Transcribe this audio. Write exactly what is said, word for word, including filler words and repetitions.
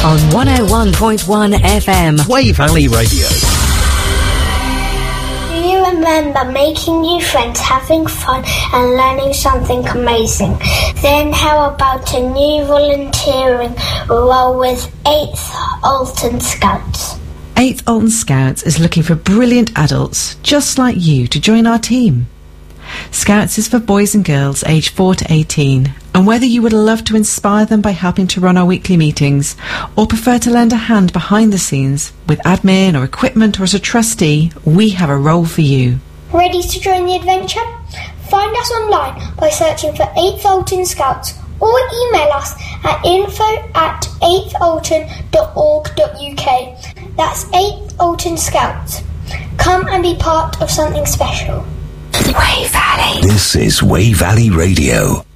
on one oh one point one F M. Way Valley Radio. Do you remember making new friends, having fun and learning something amazing? Then how about a new volunteering role with eighth Alton Scouts? eighth Alton Scouts is looking for brilliant adults just like you to join our team. Scouts is for boys and girls aged four to eighteen, and whether you would love to inspire them by helping to run our weekly meetings or prefer to lend a hand behind the scenes with admin or equipment or as a trustee, we have a role for you. Ready to join the adventure? Find us online by searching for eighth Alton Scouts or email us at info at eighth alton dot org dot uk. That's eighth Alton Scouts. Come and be part of something special. Way Valley. This is Way Valley Radio.